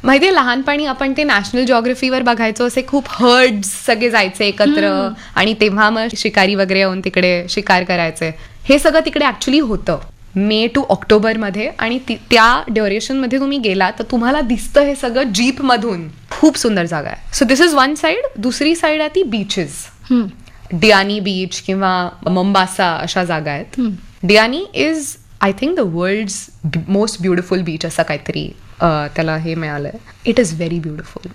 माहितीये लहानपणी आपण ते नॅशनल जिओग्राफीवर बघायचो, असे खूप हर्ड्स सगळे जायचे एकत्र आणि तेव्हा मग शिकारी वगैरे येऊन तिकडे शिकार करायचे. हे सगळं तिकडे ऍक्च्युली होतं मे टू ऑक्टोबरमध्ये. आणि त्या ड्युरेशनमध्ये तुम्ही गेला तर तुम्हाला दिसतं हे सगळं जीप मधून. खूप सुंदर जागा आहे. So this is one side. दुसरी साइड आहे ती बीचेस. डियानी बीच किंवा मंबासा अशा जागा आहेत. डियानी is I think the world's most beautiful beach असं काहीतरी त्याला हे मिळालंय. It is very beautiful.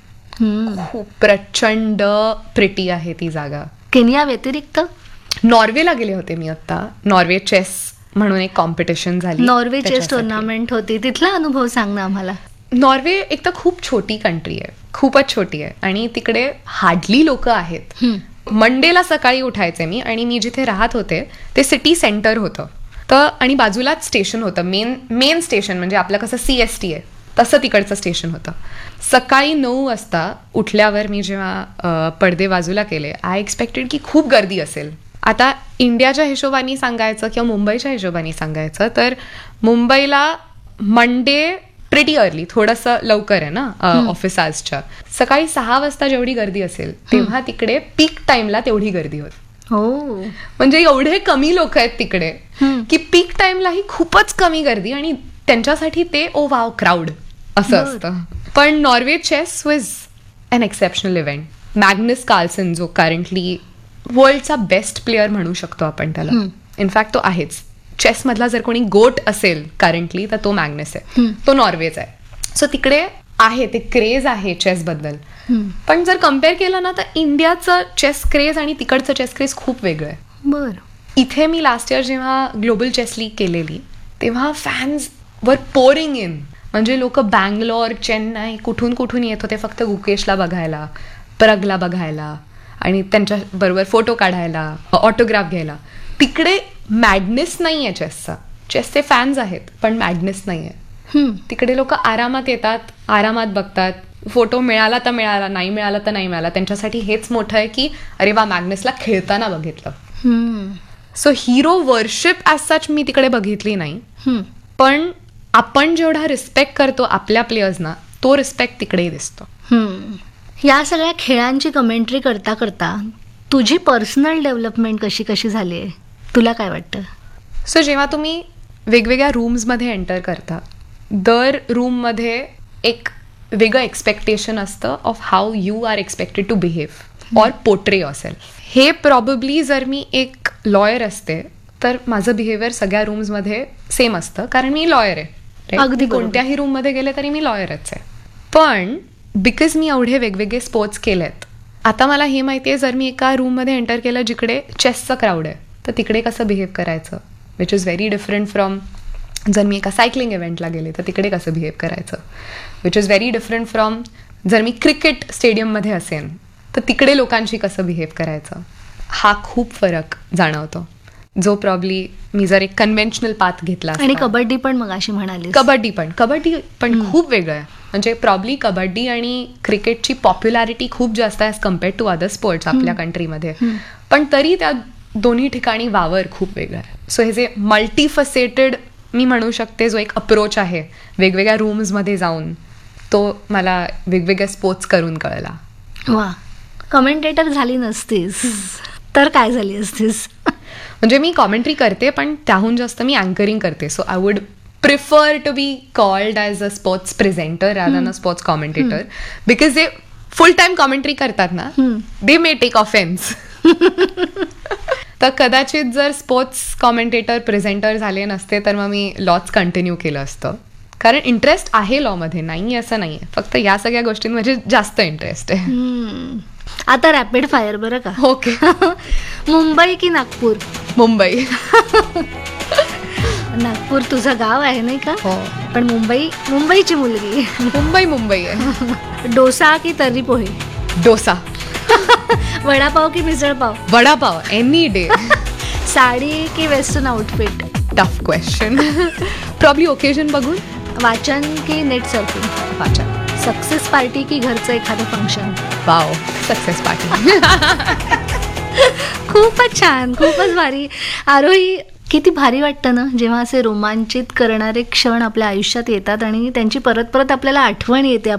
खूप प्रचंड प्रिटी आहे ती जागा. केनिया व्यतिरिक्त नॉर्वेला गेले होते मी आता. नॉर्वे चेस म्हणून एक कॉम्पिटिशन झाली. नॉर्वे चेस टुर्नामेंट होती. तिथला अनुभव सांग ना आम्हाला. नॉर्वे एक तर खूप छोटी कंट्री आहे, खूपच छोटी आहे आणि तिकडे हार्डली लोक आहेत. मंडेला सकाळी उठायचे मी आणि मी जिथे राहत होते ते सिटी सेंटर होतं तर आणि बाजूलाच स्टेशन होतं. मेन स्टेशन म्हणजे आपलं कसं CST आहे तसं तिकडचं स्टेशन होतं. सकाळी 9 वाजता उठल्यावर मी जेव्हा पडदे बाजूला केले आय एक्सपेक्टेड की खूप गर्दी असेल. आता इंडियाच्या हिशोबाने सांगायचं किंवा मुंबईच्या हिशोबाने सांगायचं तर मुंबईला मंडे प्रिटी अर्ली, थोडंसं लवकर आहे ना ऑफिस आवर्सच्या. सकाळी 6 वाजता जेवढी गर्दी असेल तेव्हा तिकडे पीक टाइमला तेवढी गर्दी होती. म्हणजे एवढे कमी लोक आहेत तिकडे की पीक टाइमलाही खूपच कमी गर्दी आणि त्यांच्यासाठी ते ओ वाव क्राऊड असं असतं. पण Norway chess was an exceptional event. Magnus Carlsen जो करंटली वर्ल्डचा बेस्ट प्लेअर म्हणू शकतो आपण त्याला, इनफॅक्ट तो आहेच. चेस मधला जर कोणी गोट असेल करंटली तर तो मॅग्नस आहे, तो नॉर्वेचा आहे. सो तिकडे आहे ते क्रेज आहे चेस बद्दल. पण जर कम्पेअर केलं ना तर इंडियाचं चेस क्रेज आणि तिकडचं चेस क्रेज खूप वेगळं आहे. बरं. इथे मी लास्ट इयर जेव्हा ग्लोबल चेस लीग केलेली तेव्हा फॅन्स वर पोरिंग इन. म्हणजे लोक बँगलोर, चेन्नई कुठून कुठून येत होते फक्त गुकेशला बघायला, प्रगला बघायला आणि त्यांच्या बरोबर फोटो काढायला, ऑटोग्राफ घ्यायला. तिकडे मॅडनेस नाही आहे चेसचा. चेसचे फॅन्स आहेत पण मॅडनेस नाही आहे. तिकडे लोक आरामात येतात, आरामात बघतात. फोटो मिळाला तर मिळाला, नाही मिळाला तर नाही मिळाला. त्यांच्यासाठी हेच मोठं आहे की अरे वा मॅग्नसला खेळताना बघितलं. So hero worship as such मी तिकडे बघितली नाही. पण आपण जेवढा रिस्पेक्ट करतो आपल्या प्लेयर्सना तो रिस्पेक्ट तिकडेही दिसतो. या सगळ्या खेळांची कमेंट्री करता करता तुझी पर्सनल डेव्हलपमेंट कशी कशी झाली आहे तुला काय वाटतं? सो जेव्हा तुम्ही वेगवेगळ्या रूम्समध्ये एंटर करता दर रूममध्ये एक वेगळं एक्सपेक्टेशन असतं of how you R expected to behave or portray yourself. हे प्रॉबेबली जर मी एक लॉयर असते तर माझं बिहेवियर सगळ्या रूम्समध्ये सेम असतं कारण मी लॉयर आहे. अगदी कोणत्याही रूममध्ये गेले तरी मी लॉयरच आहे. पण बिकॉज मी एवढे वेगवेगळे स्पोर्ट्स केलेत आता मला हे माहिती आहे जर मी एका रूममध्ये एंटर केलं जिकडे चेसचं क्राऊड आहे तर तिकडे कसं बिहेव करायचं, which is very different from जर मी एका सायकलिंग इव्हेंटला गेले तर तिकडे कसं बिहेव करायचं, which is very different from जर मी क्रिकेट स्टेडियममध्ये असेन तर तिकडे लोकांशी कसं बिहेव करायचं. हा खूप फरक जाणवतो जो प्रॉब्ली मी जर एक कन्व्हेन्शनल पाथ घेतला. आणि कबड्डी पण मग अशी म्हणाली. कबड्डी पण खूप वेगळं आहे. म्हणजे प्रॉब्ली कबड्डी आणि क्रिकेटची पॉप्युलॅरिटी खूप जास्त आहे as compared to other sports आपल्या कंट्रीमध्ये. पण तरी त्या दोन्ही ठिकाणी वावर खूप वेगळा आहे. सो हे जे मल्टीफसेटेड मी म्हणू शकते जो एक अप्रोच आहे वेगवेगळ्या रूम्समध्ये जाऊन तो मला वेगवेगळ्या स्पोर्ट्स करून कळला. वा. कमेंटेटर झाली नसतीस तर काय झाली असतीस? म्हणजे मी कॉमेंट्री करते पण त्याहून जास्त मी अँकरिंग करते. So I would prefer to be called as a sports presenter rather than a sports commentator because जे फुल टाइम कॉमेंट्री करतात ना दे मे टेक ऑफेन्स. तर कदाचित जर स्पोर्ट्स कॉमेंटेटर प्रेझेंटर झाले नसते तर मग मी लॉच कंटिन्यू केलं असतं कारण इंटरेस्ट आहे लॉमध्ये, नाही असं नाही आहे. फक्त या सगळ्या गोष्टींमध्ये जास्त इंटरेस्ट आहे. आता रॅपिड फायर बरं का? ओके. मुंबई की नागपूर? मुंबई. नागपूर तुझं गाव आहे नाही का? हो. पण मुंबईची मुलगी. मुंबई आहे. डोसा की तर्री पोहे? डोसा. वडापाव की मिसळपाव? Vada pav any day. साडी की western outfit? Tough question. Probably occasion बघून. वाचन की नेट सर्फिंग? वाचन. सक्सेस पार्टी की घरचं एखादं फंक्शन? Wow, success party. खूपच छान, खूपच भारी. आरोही, किती भारी वाटतं ना जेव्हा असे रोमांचित करणारे क्षण आपल्या आयुष्यात येतात आणि त्यांची परत परत आपल्याला आठवण येते